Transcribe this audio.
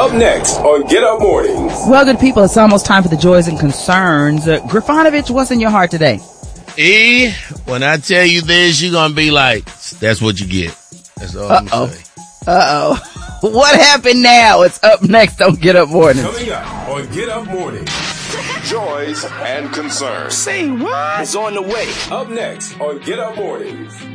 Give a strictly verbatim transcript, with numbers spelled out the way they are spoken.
Up next on Get Up Mornings. Well, good people, it's almost time for the joys and concerns. Uh, Grifonovich, what's in your heart today? E, when I tell you this, you're going to be like, that's what you get. That's all I'm Uh-oh. saying. Uh-oh. What happened now? It's up next on Get Up Mornings. Coming up on Get Up Mornings. Joys and concerns. Say what? It's on the way. Up next on Get Up Mornings.